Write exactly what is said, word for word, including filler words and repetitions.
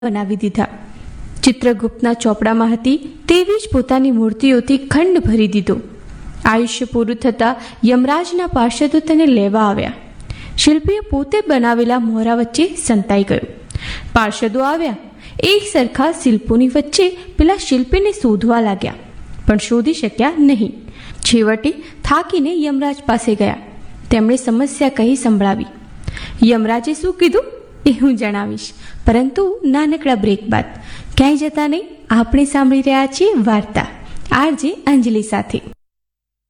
બનાવી દીધા. ચિત્રગુપ્તના ચોપડામાં હતી તેવી જ પોતાની મૂર્તિઓથી ખંડ ભરી દીધો. આયુષ્ય પૂરું થતાં યમરાજના પાર્ષદો તેને લેવા આવ્યા. શિલ્પીએ પોતે બનાવેલા મોહરા વચ્ચે સંતાઈ ગયું. પાર્ષદો આવ્યા, એક સરખા શિલ્પોની વચ્ચે પેલા શિલ્પીને શોધવા લાગ્યા, પણ શોધી શક્યા નહીં. છેવટે થાકીને યમરાજ પાસે ગયા. તેમણે સમસ્યા કહી સંભળાવી. યમરાજે શું કીધું એ હું જણાવીશ, પરંતુ નાનકડા બ્રેક બાદ. ક્યાંય જતા નહીં, આપણે સાંભળી રહ્યા છીએ વાર્તા આરજે અંજલિ સાથે.